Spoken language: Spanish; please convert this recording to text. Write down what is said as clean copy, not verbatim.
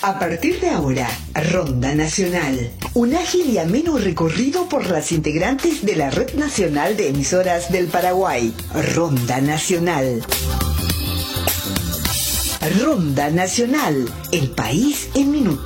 A partir de ahora, Ronda Nacional. Un ágil y ameno recorrido por las integrantes de la Red Nacional de Emisoras del Paraguay. Ronda Nacional. Ronda Nacional. El país en minutos.